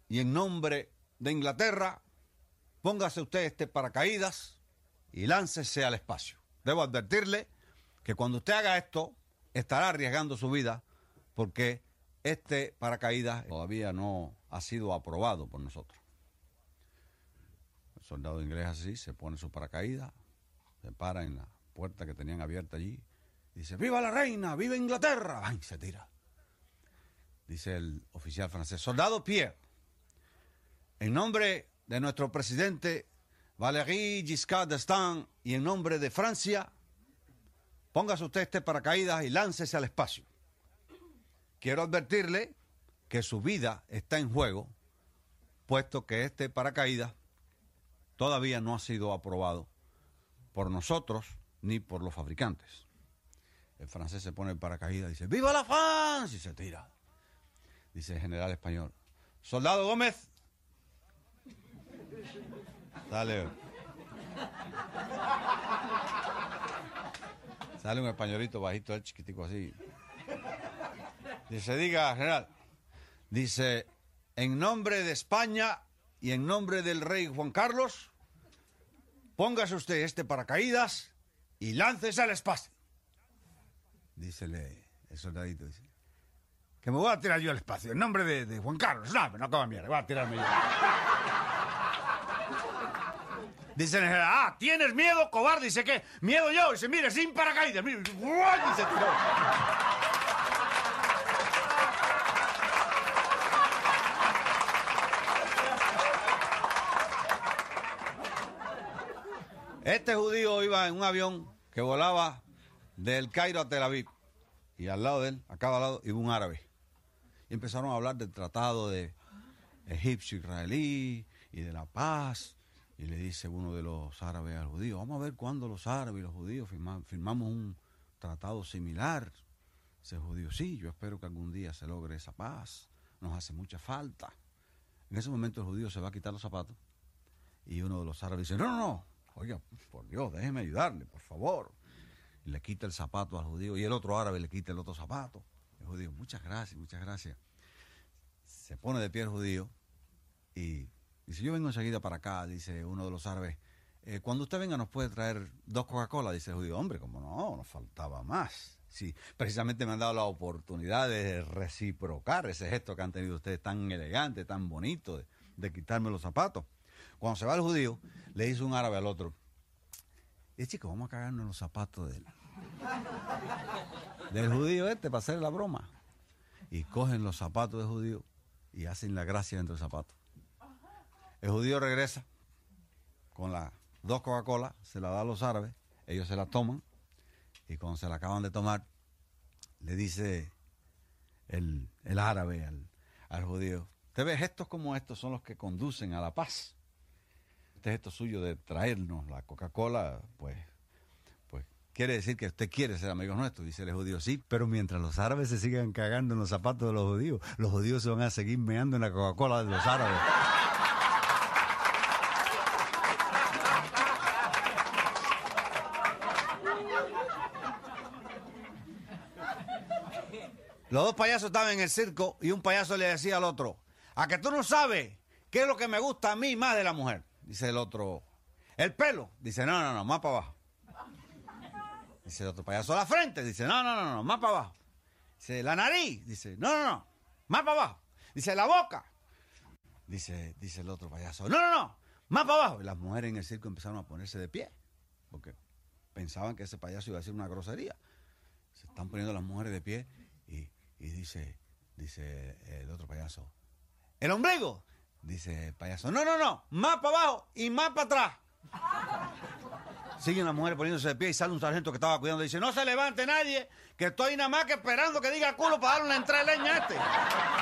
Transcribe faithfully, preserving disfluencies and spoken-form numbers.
y en nombre de Inglaterra, póngase usted este paracaídas y láncese al espacio. Debo advertirle que cuando usted haga esto, estará arriesgando su vida porque este paracaídas todavía no ha sido aprobado por nosotros. El soldado inglés así se pone su paracaídas, se para en la puerta que tenían abierta allí, dice: ¡viva la reina! ¡Viva Inglaterra! ¡Ay! Se tira. Dice el oficial francés: soldado Pierre, en nombre de nuestro presidente Valéry Giscard d'Estaing y en nombre de Francia, póngase usted este paracaídas y láncese al espacio. Quiero advertirle que su vida está en juego, puesto que este paracaídas todavía no ha sido aprobado por nosotros ni por los fabricantes. El francés se pone el paracaídas y dice: ¡viva la France! Y se tira. Dice el general español: soldado Gómez. Dale. Sale un españolito bajito, el chiquitico así. Dice: diga, general. Dice: en nombre de España y en nombre del rey Juan Carlos, póngase usted este paracaídas y láncese al espacio. Dícele el soldadito, dice: que me voy a tirar yo al espacio, en nombre de, de Juan Carlos. No, no acaba mierda, voy a tirarme yo. Dice el general: ah, ¿tienes miedo, cobarde? Dice: ¿qué? Miedo yo. Dice: mire, sin paracaídas. Mire. Y se tiró. Este judío iba en un avión que volaba del Cairo a Tel Aviv. Y al lado de él, a cada lado, iba un árabe. Y empezaron a hablar del tratado de egipcio-israelí y de la paz. Y le dice uno de los árabes al judío: vamos a ver cuándo los árabes y los judíos firma, firmamos un tratado similar. Dice el judío: sí, yo espero que algún día se logre esa paz. Nos hace mucha falta. En ese momento el judío se va a quitar los zapatos. Y uno de los árabes dice: no, no, no. Oiga, por Dios, déjeme ayudarle, por favor. Y le quita el zapato al judío. Y el otro árabe le quita el otro zapato. El judío: muchas gracias, muchas gracias. Se pone de pie el judío y dice: yo vengo enseguida para acá. Dice uno de los árabes: eh, cuando usted venga nos puede traer dos Coca-Cola. Dice el judío: hombre, como no, nos faltaba más. Sí, precisamente me han dado la oportunidad de reciprocar ese gesto que han tenido ustedes tan elegante, tan bonito, de, de quitarme los zapatos. Cuando se va el judío, le dice un árabe al otro: y chico, vamos a cagarnos en los zapatos de él. Del judío este para hacer la broma. Y cogen los zapatos del judío y hacen la gracia dentro del zapato. El judío regresa con las dos Coca-Cola, se las da a los árabes, ellos se las toman, y cuando se la acaban de tomar, le dice el, el árabe al, al judío: usted ve, gestos como estos son los que conducen a la paz. Este gesto suyo de traernos la Coca-Cola, pues, pues quiere decir que usted quiere ser amigos nuestros. Dice el judío: sí, pero mientras los árabes se sigan cagando en los zapatos de los judíos, los judíos se van a seguir meando en la Coca-Cola de los árabes. Los dos payasos estaban en el circo y un payaso le decía al otro: ¿a que tú no sabes qué es lo que me gusta a mí más de la mujer? Dice el otro: el pelo. Dice: no, no, no, más para abajo. Dice el otro payaso: la frente. Dice: no, no, no, no, más para abajo. Dice: la nariz. Dice: no, no, no, más para abajo. Dice: la boca. Dice, dice el otro payaso: no, no, no, más para abajo. Y las mujeres en el circo empezaron a ponerse de pie, porque pensaban que ese payaso iba a decir una grosería. Se están poniendo las mujeres de pie y, y dice, dice el otro payaso: ¿el ombligo? Dice el payaso: no, no, no, más para abajo y más para atrás. Siguen las mujeres poniéndose de pie y sale un sargento que estaba cuidando y dice: no se levante nadie, que estoy nada más que esperando que diga culo para darle una entrada de leña a este.